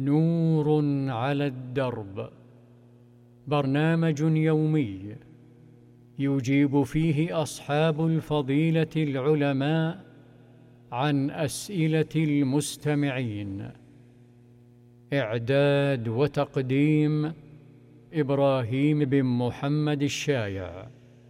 نور على الدرب، برنامج يومي يجيب فيه أصحاب الفضيلة العلماء عن أسئلة المستمعين. إعداد وتقديم إبراهيم بن محمد الشايع.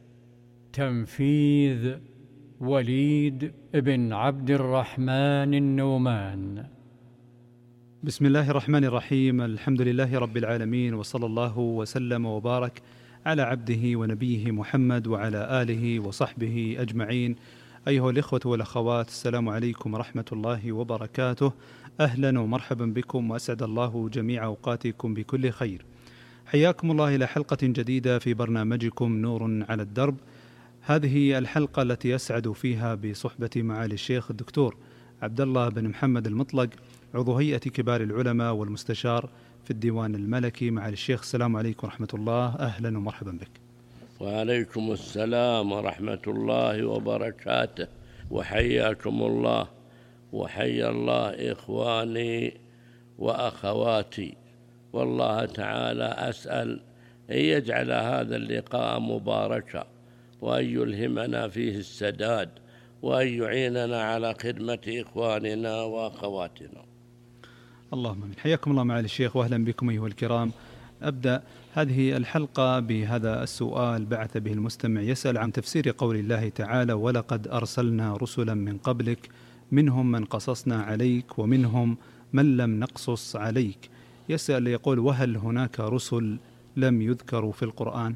تنفيذ وليد بن عبد الرحمن النومان. بسم الله الرحمن الرحيم. الحمد لله رب العالمين، وصلى الله وسلم وبارك على عبده ونبيه محمد وعلى آله وصحبه أجمعين. أيها الإخوة والأخوات، السلام عليكم ورحمة الله وبركاته. أهلا ومرحبا بكم، وأسعد الله جميع أوقاتكم بكل خير. حياكم الله إلى حلقة جديدة في برنامجكم نور على الدرب. هذه الحلقة التي يسعد فيها بصحبة معالي الشيخ الدكتور عبد الله بن محمد المطلق، عضو هيئة كبار العلماء والمستشار في الديوان الملكي. معالي الشيخ، السلام عليكم ورحمة الله، أهلا ومرحبا بك. وعليكم السلام ورحمة الله وبركاته، وحياكم الله، وحيا الله إخواني وأخواتي. والله تعالى أسأل أن يجعل هذا اللقاء مباركا، وأن يلهمنا فيه السداد، وأن يعيننا على خدمة إخواننا وأخواتنا. اللهم آمين. حياكم الله معالي الشيخ، وأهلا بكم أيها الكرام. أبدأ هذه الحلقة بهذا السؤال بعث به المستمع، يسأل عن تفسير قول الله تعالى: ولقد أرسلنا رسلا من قبلك منهم من قصصنا عليك ومنهم من لم نقصص عليك. يسأل يقول: وهل هناك رسل لم يذكروا في القرآن؟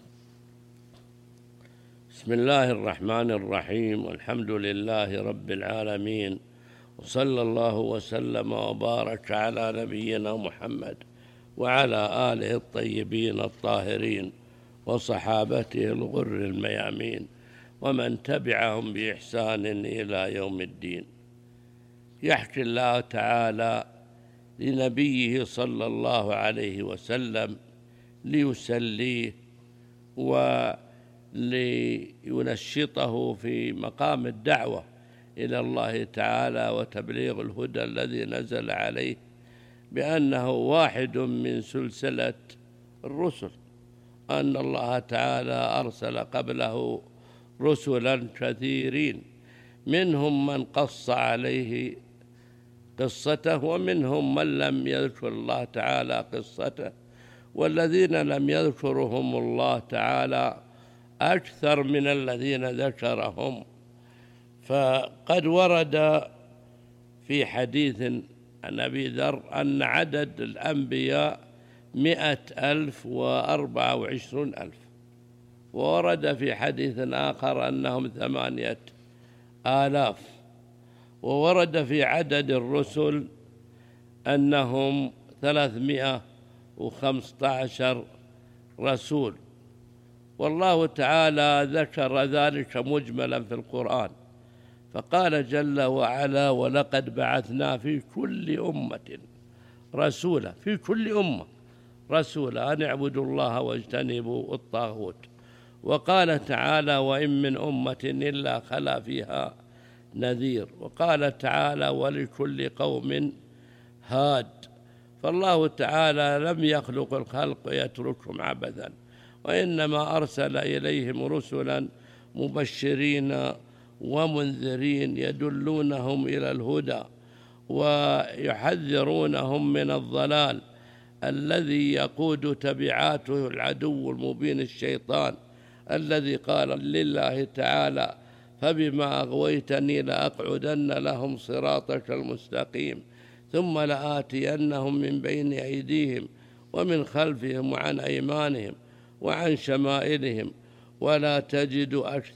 بسم الله الرحمن الرحيم، والحمد لله رب العالمين، وصلى الله وسلم وبارك على نبينا محمد وعلى آله الطيبين الطاهرين وصحابته الغر الميامين ومن تبعهم بإحسان إلى يوم الدين. يحكي الله تعالى لنبيه صلى الله عليه وسلم ليسليه ولينشطه في مقام الدعوة إلى الله تعالى وتبليغ الهدى الذي نزل عليه، بأنه واحد من سلسلة الرسل، أن الله تعالى أرسل قبله رسلا كثيرين، منهم من قص عليه قصته ومنهم من لم يذكر الله تعالى قصته، والذين لم يذكرهم الله تعالى أكثر من الذين ذكرهم. فقد ورد في حديث عن أبي ذر أن عدد الأنبياء 100,024,000، وورد في حديث آخر أنهم 8,000، وورد في عدد الرسل أنهم 315 رسول. والله تعالى ذكر ذلك مجملا في القرآن، فقال جل وعلا: ولقد بعثنا في كل أمة رسولا، في كل أمة رسولا أن اعبدوا الله واجتنبوا الطاغوت. وقال تعالى: وإن من أمة إلا خلا فيها نذير. وقال تعالى: ولكل قوم هاد. فالله تعالى لم يخلق الخلق ويتركهم عبثا، وإنما أرسل إليهم رسلا مبشرين ومنذرين يدلونهم إلى الهدى ويحذرونهم من الضلال الذي يقود تبعاته العدو المبين الشيطان، الذي قال لله تعالى: فبما أغويتني لأقعدن لهم صراطك المستقيم ثم لآتينهم من بين أيديهم ومن خلفهم وعن أيمانهم وعن شمائلهم ولا تجد أكثر